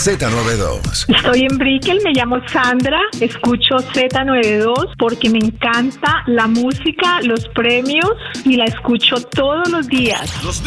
Z92. Estoy en Brickell, me llamo Sandra, escucho Z92 porque me encanta la música, los premios y la escucho todos los días. Los